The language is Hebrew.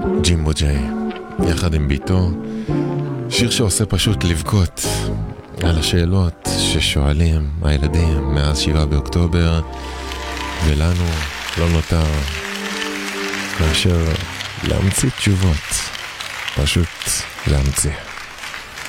ג'ימבו ג'יי, יחד עם ביתו, שיר שעושה פשוט לבכות על השאלות ששואלים הילדים מאז 7 באוקטובר, ולנו לא נותר מאשר להמציא תשובות, פשוט להמציא.